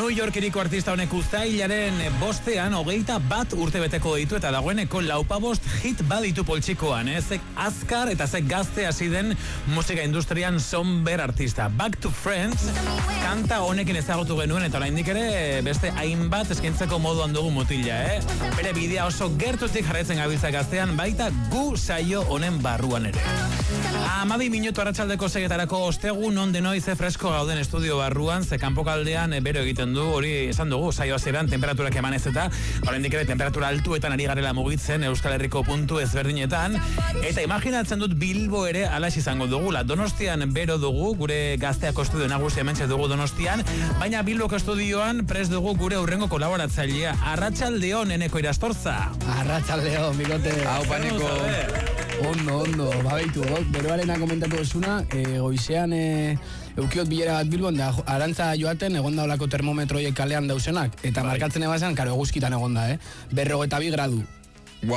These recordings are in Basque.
New Yorkeriko artista honek uztailaren 5ean 21 urte beteko ditu eta dagoeneko 45 hit baditu poltsikoan, Zek azkar eta zek gazte hasi den musika industrian somber artista. Back to Friends kanta honekin ezagutu genuen eta oraindik ere beste hainbat eskaintzeko moduan dugu mutila, Bere bidea oso gertutik jarraitzen gabiltza gaztean, baita gu saio honen barruan ere. 12 minutu arratsaldeko 6etarako ostegun non denoi ze fresko gauden estudio barruan, ze kanpokaldean bero egiten du, hori esan dugu saio hasieran temperaturak emanez eta oraindik ere temperatura altuetan ari garela mugitzen Euskal Herriko puntu ezberdinetan, eta imaginatzen dut Bilbo ere alax izango dugula. Donostian bero dugu, gure gazteako estudio nagusia hementxe dugu Donostian, baina Bilboko estudioan prest dugu gure hurrengo kolaboratzailea. Arratsaldeon Eneko Irastorza. Arratsaldeon, bigote. Hau, Paneko. Ondo, babaitu, beroarena komentatu duzuna, goizean eukiot bilera bat Bilbon, da arantza joaten egonda olako termometroiek kalean dausenak, eta markatzen ebazan, karo, eguzkitan egonda, 42 gradu. Wow.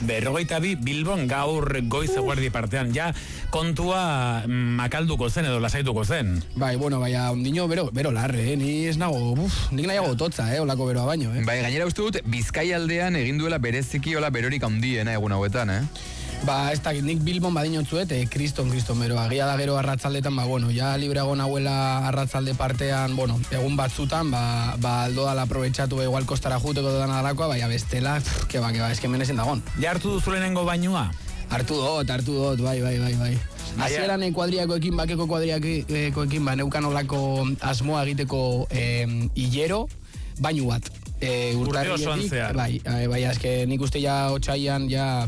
42 Bilbon gaur goiz eguerdi partean, ja kontua makalduko zen edo lasaituko zen. Bai, ondino bero larre, ni ez nago, nik nahiago totza, olako beroa baino, Bai, gainera uste dut, Bizkai aldean egin duela bereziki hola berorik handiena egun hauetan, Ez dakit, nik Bilbon badinotzuet, kriston beroa. Gia da gero arratzaldetan, ja librago nahuela arratzalde partean, egun batzutan, aldo dala aprobetxatu igual kostara juteko dudan alakoa, baina bestela, keba, eske menesen dagon. Ja hartu duzu lehenengo bainua? Hartu dut, bai. Hasieran kuadriakoekin, bakeko kuadriakoekin, neukan olako asmoa egiteko hilero, bainu bat. Urte osoan zehar. Bai, eske nik uste ja otxaian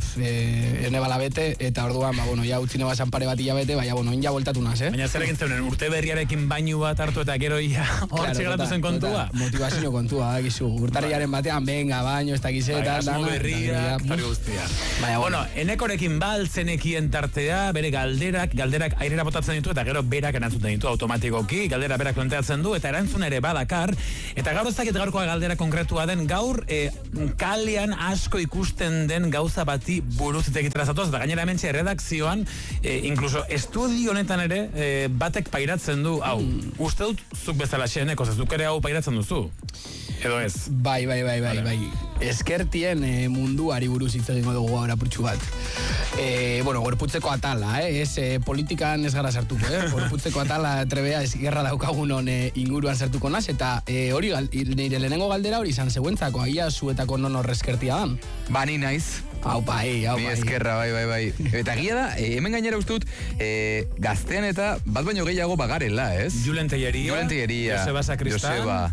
ene balabete, eta orduan, ja utzi nebazan pare bat hilabete, ja voltatu naz, Baina zer egin zeunen, urte berriarekin bainu bat hartu eta gero ia hor txegratu zen kontua? Motivazio kontua, gizu. Urtarriaren batean, venga, baino, ez dakize, eta asmo berria, tari guztia. Enekorekin baltzenekien tartea, bere galderak airera botatzen ditu, eta gero berak erantzuten ditu automatikoki, galdera berak planteatzen du, eta erantzun ere badakar, eta gaur ez dakit gaurkoa galdera konkretua den, gaur kalean asko ikusten den gauza bati buruz egitera zatoz, eta gainera hementxe redakzioan, inkluso estudio honetan ere, batek pairatzen du, hau, uste dut zuk bezala xeneko, zuk ere hau pairatzen duzu, edo ez? Bai. Eskertien munduari buruz hitz egingo dugu gaur apurtxu bat. Gorputzeko atala, ez politikan ez gara sartuko, gorputzeko atala trebea ez gerra daukagunon inguruan sartuko naz, eta hori nire lehenengo galdera hori izan zeuentzako, aia zuetako non horrezkertia dan. Bani naiz. Hau bai. Ni eskerra, bai. Eta gia da, hemen gainera ustut, gaztean eta bat baino gehiago bagarela, ez? Julen Telleria, Joseba Sakristán,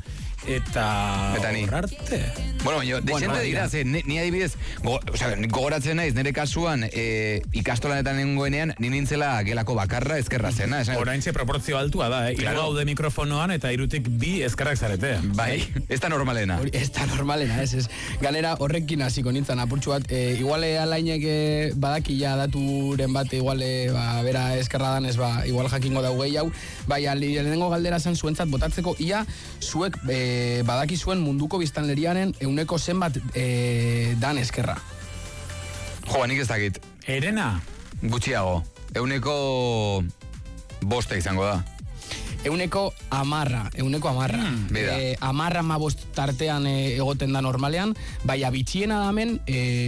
eta horrarte. Desente dira, ni adibidez, gogoratzen naiz, nire kasuan, ikastolanetan nengoenean, ni nintzela gelako bakarra ezkerra zena. Oraintxe proportzio altua da, hiru gaude mikrofonoan eta hirutik 2 ezkerrak zarete. Bai, ez da normalena. Ez da normalena, ez. Galera horrekin hasiko nintzen apurtxu bat, iguale alainek badakila daturen bat, iguale bera ezkerra danez, igual jakingo dau gehi hau, bai, lehenengo galdera zen zuentzat botatzeko, ia zuek badaki zuen munduko biztanlerianen euneko zenbat dan eskerra. Nik ez dakit. Erena? Gutxiago. Euneko 5 izango da. Euneko 10. Amarra mabost tartean egoten da normalean, baina bitxiena damen,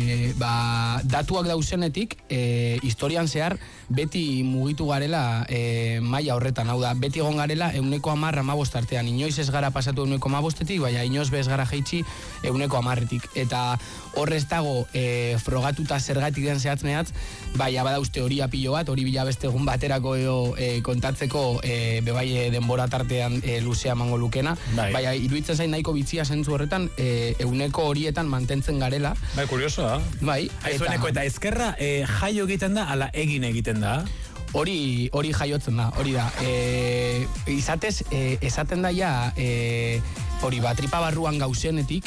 datuak dauzenetik, historian zehar, beti mugitu garela maila horretan, hau da, beti egon garela euneko 10 tartean, inoiz ez gara pasatu euneko 15etik, baina inoiz bez gara jaitsi euneko 10etik, eta horrez dago frogatuta zergatik den zehatz, baina badauz teoria pilo bat, hori bila beste egun baterako kontatzeko bebai denbora tartean luzea mango lukena, baina iruditzen zain nahiko bitzia zentzu horretan euneko horietan mantentzen garela. Bai, kuriosoa. Bai. Aizueneko eta ezkerra jaio egiten da, ala egin egiten da? Hori jaiotzen da, hori da. Izatez, esaten da ja, hori tripa barruan gauzenetik,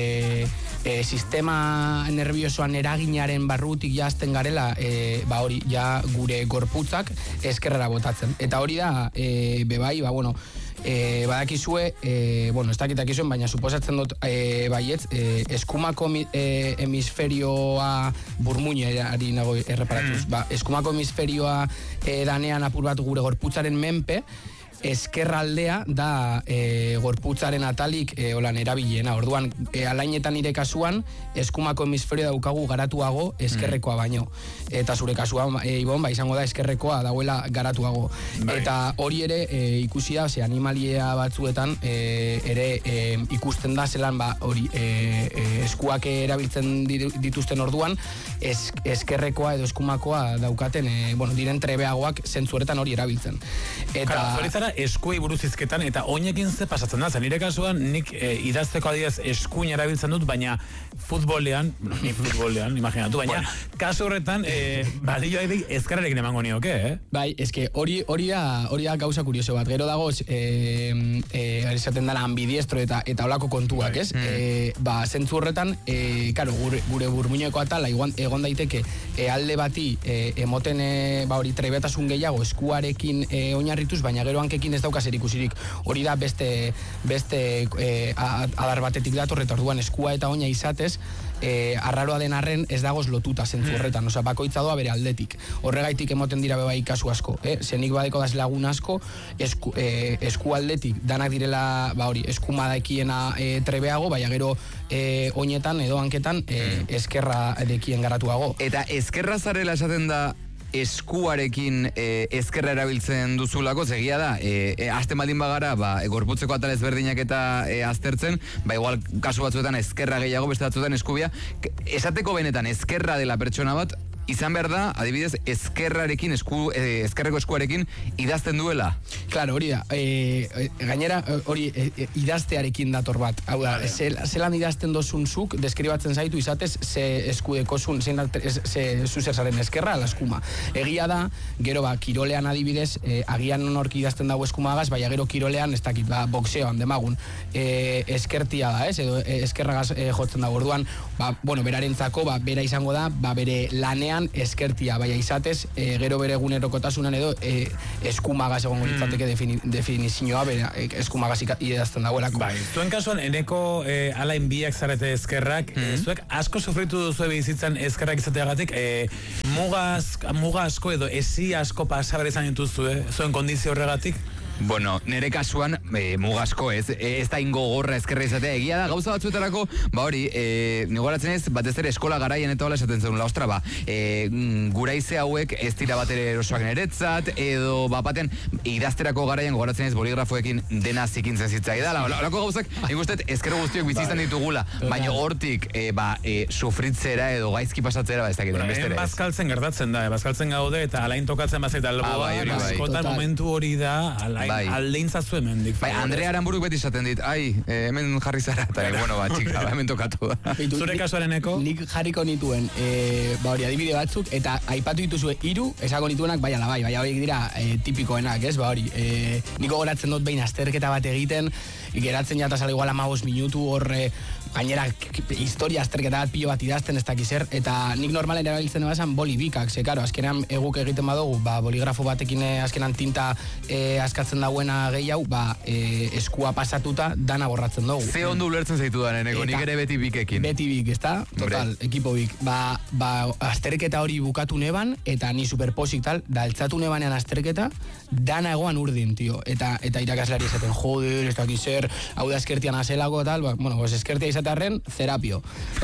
sistema nerviosoan eraginaren barrutik jazten garela, hori, ja gure gorputzak eskerrera botatzen. Eta hori da, bebai, badakizue, ez dakitakizuen, baina suposatzen dut baietz, eskumako hemisferioa burmuinari nago erreparatuz. Eskumako hemisferioa danean apur bat gure gorputzaren menpe, eskerraldea da gorputzaren atalik holan erabilena. Orduan, alainetan nire kasuan, eskumako hemisferio daukagu garatuago eskerrekoa baino. Eta zure kasuan, Ibon, izango da eskerrekoa dauela garatuago. Eta hori ere ikusi da, animalia batzuetan ere ikusten da zelan hori eskuak erabiltzen dituzten orduan eskerrekoa edo eskumakoa daukaten diren trebeagoak zentzueretan hori erabiltzen. Eta hori zara eskuei buruzizketan eta oinekin ze pasatzen da, nire kasuan nik idazteko adidez eskuin erabiltzen dut, baina futbolean, imaginatu, baina kasu horretan balio edek ezkerrarekin emango nioke, Bai, eske hori da gauza kurioso bat. Gero dagoz esaten dara ambidiestro eta olako kontuak, ez? Zentzu horretan, gure burmuineko atala egon daiteke alde bati emoten hori trebetasun gehiago eskuarekin oinarrituz, baina gero hankekin ez dauka zerikusirik. Hori da beste adar batetik dator, eta orduan eskua eta oina izatez, arraroa den arren ez dagoz lotuta zentzu horretan, bakoitza doa bere aldetik. Horregaitik emoten dira bebai kasu asko, zenik badeko daz lagun asko, esku aldetik danak direla eskuma daekiena trebeago, baina gero oinetan edo hanketan eskerra dekien garatuago. Eta eskerra zarela esaten da eskuarekin eskerra erabiltzen duzulako, zegia da, azten baldin bagara, gorputzeko atal ezberdinak eta aztertzen, igual kasu batzuetan eskerra gehiago, beste batzuetan eskubia, esateko benetan eskerra dela pertsona bat, izan behar da, adibidez, eskerrarekin, eskerreko eskuarekin idazten duela. Claro, hori da. Gainera, hori idaztearekin dator bat. Hau da, zelan idazten dozunzuk, deskribatzen zaitu izatez, ze eskudekozun, ze zuzerzaren eskerra, ala eskuma. Egia da, gero kirolean adibidez, agian norki idazten dago eskumagaz, baina gero kirolean, ez dakit, boxeoan demagun, eskertia da, ez? Edo eskerragaz jotzen dago. Orduan, berarentzako, bera izango da, bere lanean eskertia, baina izatez, gero bere egunerokotasunan edo eskumagaz egongo litzateke definizioa, bera eskumagaz idazten dagoelako. Zuen kasuan, eneko alain biak zarete eskerrak, zuek asko sufritu duzu bizitzan eskerrak izateagatik, muga asko edo ezi asko pasabere izan dituzu, zuen kondizio horregatik? Bueno, nire kasuan, mugasko ez da ingo gorra eskerra izatea, egia da, gauza batzuetarako, nigoratzen ez, batez ere eskola garaien eta hola esaten zenun, ostra, guraize hauek ez dira bat ere erosoak niretzat, edo baten idazterako garaien gogoratzen ez boligrafoekin dena zikintzen zitzai da, horako gauzak, nik uste, eskerro guztiok bizizan ditugula, baina hortik, sufritzera edo gaizki pasatzera, ez dakit, bestere ez. Bazkaltzen gertatzen da, bazkaltzen gaude, eta alain tokatzen bazeta alboa, askotan momentu hori da, aldein zazu hemen dik. Andrea Aranburuk beti esaten dit, hemen jarri zara, eta txika, hemen tokatu da. Zure kasuareneko? Nik jarriko nituen, adibide batzuk, eta aipatu dituzue 3, esako nituenak, bai, horiek dira tipikoenak, ez, niko goratzen dut behin azterketa bat egiten, geratzen jatazala igual 15 minutu horre, gainera historia azterketa bat pilo bat idazten ez dakizer, eta nik normalen erabiltzen ebazan bolibikak, ze karo, azkenean eguk egiten badugu, boligrafo batekin azkenan tinta askatzen dagoena gehiago, eskua pasatuta dana borratzen dugu. Ze ondo ulertzen zaitu da, neneko, nik ere beti bikekin. Beti bik, ez da? Total, ekipo bik. Azterketa hori bukatu neban, eta ni superposik tal, daltzatu nebanean azterketa, dana egoan urdin, tio. Eta irakaslari esaten, joder, ez dakizer, hau da eskertian azelako, tal, eskertia izatearren, terapio.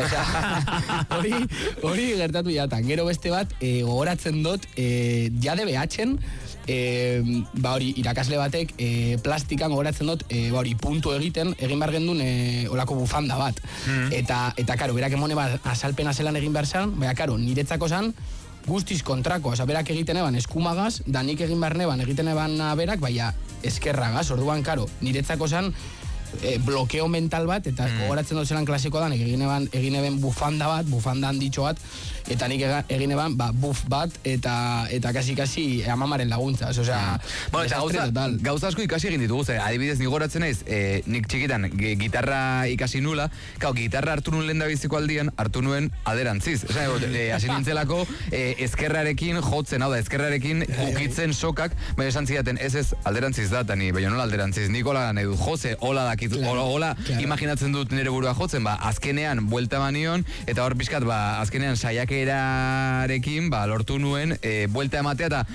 Hori gertatu jatan. Gero beste bat, gogoratzen dut, ja DBH-en, irakasle batek plastikan gogoratzen dut puntu egin behar gendun olako bufanda bat. Eta karo, berak emone bat azalpena zelan egin behar zan, karo, niretzako zan guztiz kontrako, berak egiten eban eskumagaz, da nik egin behar neban egiten eban berak, eskerragaz, orduan, karo, niretzako zan blokeo mental bat, eta gogoratzen dut zelan klasiko da, nik egin eben bufanda handitxo bat, eta nik egin eban buf bat, eta kasi amamaren laguntza, eta gauza asko ikasi egin ditugu, adibidez nik goratzen naiz, nik txikitan gitarra ikasi nula, gitarra hartu nuen lehen da biziko aldian, hartu nuen aderantziz, hasi nintzelako eskerrarekin jotzen, hau da, eskerrarekin ukitzen sokak, baina esan zidaten, ez alderantziz da, eta ni, baina nola alderantziz, nik hola nahi dut, jose, hola dakit, hola imaginatzen dut nire burua jotzen, azkenean buelta banion, eta hor pixkat, azkenean saiakerarekin, lortu nuen, buelta ematea, eta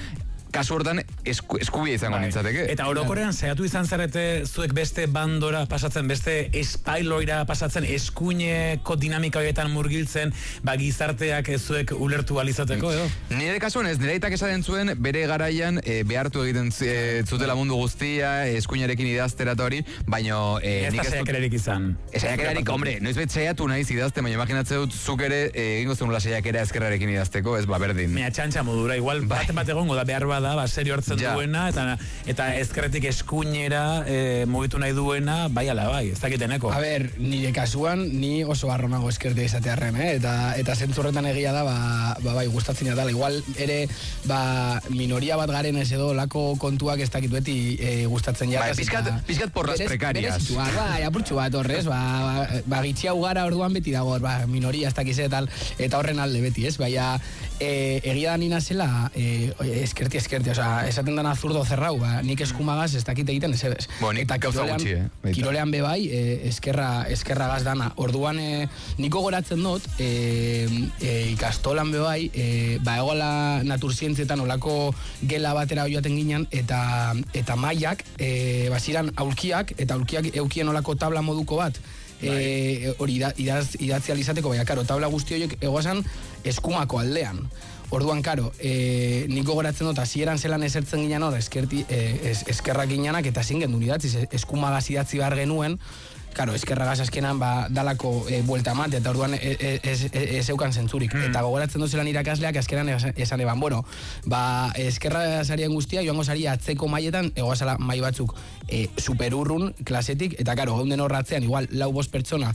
kasu hortan eskubia izango nintzateke. Eta orokorrean saiatu izan zarete zuek beste bandora pasatzen, beste espailoira pasatzen, eskuineko dinamika horietan murgiltzen, gizarteak zuek ulertu alizateko, edo? Nire kasuan ez, nire aitak esaten zuen, bere garaian behartu egiten zutela mundu guztia, eskuinarekin idaztera eta hori, baino... Ez da saiakerarik izan. Saiakerarik, hombre, noiz bet saiatu naiz idazte, baina imaginatze dut zuk ere egingo zenula saiakera eskerrarekin idazteko, ez berdin. Mea txantxa modura, igual bat egongo da behar bada, serio hartzen duena, eta ezkerretik eskuinera mugitu nahi duena, bai ala bai, ez dakiteneko. A ber, nire kasuan, ni oso barronago eskertea izatearren, eta zentzurretan egia da, bai, gustatzen dela. Igual ere, minoria bat garen ez edo, lako kontuak ez dakit beti gustatzen jataz. Pizkat porras prekarias. Bai, apurtxu bat horrez, gitxia ugara orduan beti dago, minoria ez dakize eta horren alde beti, ez? Baina, egia da nina zela, eskerti, oza, esaten dana zurdo zerrau, nik eskumagaz ez dakit egiten ez ebez. Eta kirolean bebai, eskerra gaz dana. Orduan, niko goratzen dut, ikastolan bebai, egola naturzientzietan olako gela batera joaten ginen, eta maiak, ziran aulkiak, eta aulkiak eukien olako tabla moduko bat, hori idatzi alizateko, karo, tabla guzti horiek egoazan eskumako aldean. Orduan, karo, niko goratzen dut, hasieran zelan esertzen ginen hor, eskerrak ginenak, eta zin gendun idatzi, eskumagaz idatzi behar genuen, karo, eskerragaz azkenan dalako buelta mate, eta orduan ez eukan zentzurik. Eta gogoratzen dut zelan irakasleak azkenan esan eban, bueno, eskerragazarien guztia, joango zaria atzeko maietan, egoazala mai batzuk superurrun klasetik, eta karo, gaunden horratzean, igual, 4-5 pertsona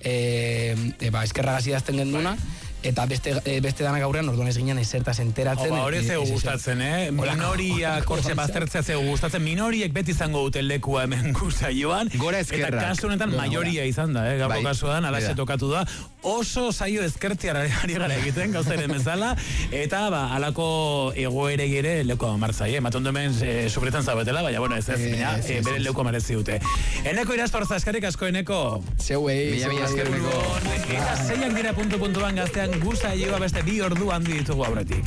eskerragaz idazten genduna, eta beste danak aurrean, orduan ez ginen ezertaz enteratzen. Hori zeu gustatzen, minoria kortxe baztertzea zeu gustatzen, minoriek beti izango dute lekua hemen guza joan. Gora eskerrak. Eta kasu honetan maioria izan da, gauko kasuan, alaxe tokatu da. Oso saio ezkertiara ari gara egiten, gauzaren bezala, eta alako egoerei ere leuko amarzai, matondo hemen sufritzen zabetela, baina, bueno, ez bere leuko amarezi dute. Eneko irastorza, eskarik asko, Eneko. Zeuei. Mila esker, Eneko. Eta zeiak dira puntu-puntuan gaztean guza joa beste 2 ordu handi ditugu aurretik.